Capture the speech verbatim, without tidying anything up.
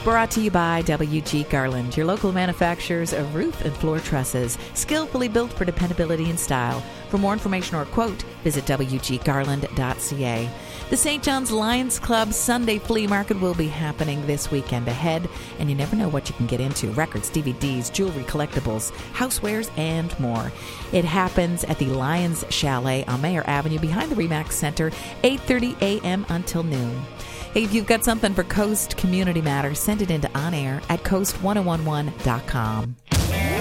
Brought to you by W G Garland, your local manufacturers of roof and floor trusses, skillfully built for dependability and style. For more information or a quote, visit w g garland dot c a. The Saint John's Lions Club Sunday Flea Market will be happening this weekend ahead, and you never know what you can get into. Records, D V Ds, jewelry, collectibles, housewares, and more. It happens at the Lions Chalet on Mayer Avenue behind the Remax Center, eight thirty a.m. until noon. Hey, if you've got something for Coast Community Matters, send it into on air at coast ten eleven dot com.